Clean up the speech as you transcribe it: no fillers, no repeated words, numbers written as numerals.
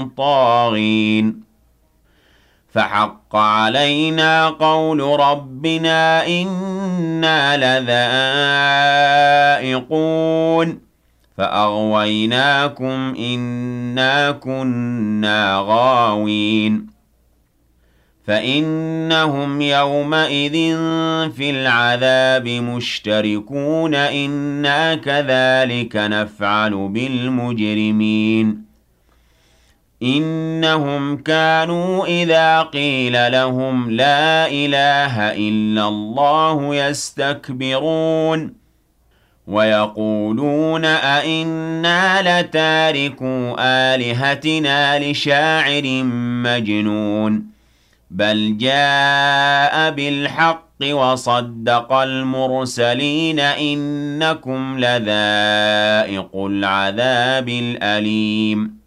طاغين فحق علينا قول ربنا إنا لذائقون فأغويناكم إنا كنا غاوين فإنهم يومئذ في العذاب مشتركون إنا كذلك نفعل بالمجرمين إنهم كانوا إذا قيل لهم لا إله إلا الله يستكبرون ويقولون أئنا لتاركو آلهتنا لشاعر مجنون بل جاء بالحق وصدق المرسلين إنكم لذائق العذاب الأليم